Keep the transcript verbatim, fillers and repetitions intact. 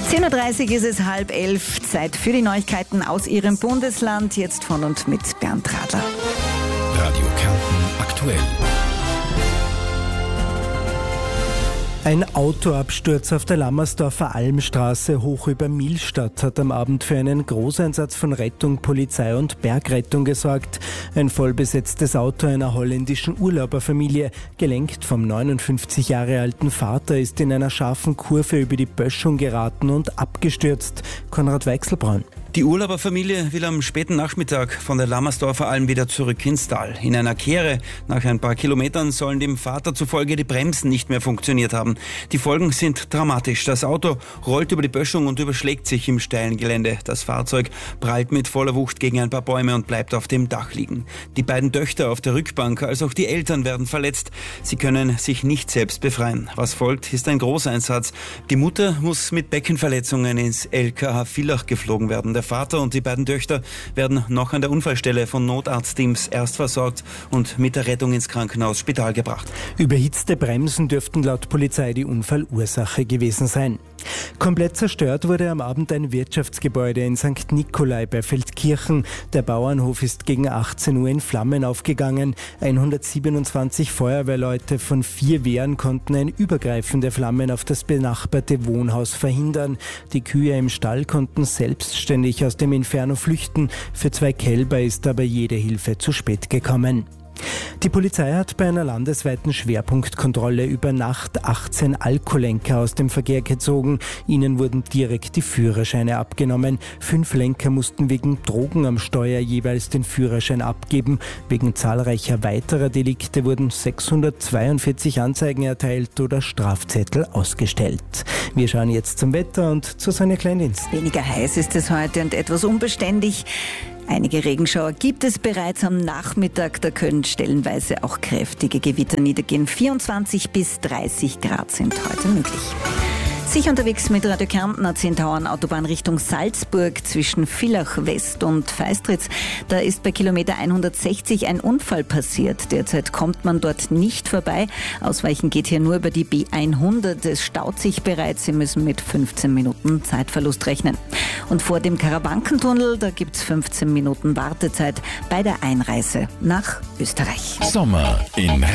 zehn Uhr dreißig ist es, halb elf. Zeit für die Neuigkeiten aus Ihrem Bundesland. Jetzt von und mit Bernd Radler. Radio Kärnten aktuell. Ein Autoabsturz auf der Lammersdorfer Almstraße hoch über Milstadt hat am Abend für einen Großeinsatz von Rettung, Polizei und Bergrettung gesorgt. Ein vollbesetztes Auto einer holländischen Urlauberfamilie, gelenkt vom neunundfünfzig Jahre alten Vater, ist in einer scharfen Kurve über die Böschung geraten und abgestürzt. Konrad Weichselbraun. Die Urlauberfamilie will am späten Nachmittag von der Lammersdorfer Alm wieder zurück ins Tal. In einer Kehre nach ein paar Kilometern sollen dem Vater zufolge die Bremsen nicht mehr funktioniert haben. Die Folgen sind dramatisch. Das Auto rollt über die Böschung und überschlägt sich im steilen Gelände. Das Fahrzeug prallt mit voller Wucht gegen ein paar Bäume und bleibt auf dem Dach liegen. Die beiden Töchter auf der Rückbank, als auch die Eltern werden verletzt. Sie können sich nicht selbst befreien. Was folgt, ist ein Großeinsatz. Die Mutter muss mit Beckenverletzungen ins L K H Villach geflogen werden. Der Vater und die beiden Töchter werden noch an der Unfallstelle von Notarztteams erst versorgt und mit der Rettung ins Krankenhaus Spital gebracht. Überhitzte Bremsen dürften laut Polizei die Unfallursache gewesen sein. Komplett zerstört wurde am Abend ein Wirtschaftsgebäude in Sankt Nikolai bei Feldkirchen. Der Bauernhof ist gegen achtzehn Uhr in Flammen aufgegangen. hundertsiebenundzwanzig Feuerwehrleute von vier Wehren konnten ein Übergreifen der Flammen auf das benachbarte Wohnhaus verhindern. Die Kühe im Stall konnten selbstständig aus dem Inferno flüchten. Für zwei Kälber ist aber jede Hilfe zu spät gekommen. Die Polizei hat bei einer landesweiten Schwerpunktkontrolle über Nacht achtzehn Alkoholenker aus dem Verkehr gezogen. Ihnen wurden direkt die Führerscheine abgenommen. Fünf Lenker mussten wegen Drogen am Steuer jeweils den Führerschein abgeben. Wegen zahlreicher weiterer Delikte wurden sechshundertzweiundvierzig Anzeigen erteilt oder Strafzettel ausgestellt. Wir schauen jetzt zum Wetter und zu Sonja Kleindienst. Weniger heiß ist es heute und etwas unbeständig. Einige Regenschauer gibt es bereits am Nachmittag, da können stellenweise auch kräftige Gewitter niedergehen. vierundzwanzig bis dreißig Grad sind heute möglich. Sich unterwegs mit Radio Kärnten, A zehn Tauern Autobahn Richtung Salzburg zwischen Villach West und Feistritz. Da ist bei Kilometer hundertsechzig ein Unfall passiert. Derzeit kommt man dort nicht vorbei. Ausweichen geht hier nur über die B hundert. Es staut sich bereits. Sie müssen mit fünfzehn Minuten Zeitverlust rechnen. Und vor dem Karawankentunnel, da gibt es fünfzehn Minuten Wartezeit bei der Einreise nach Österreich. Sommer in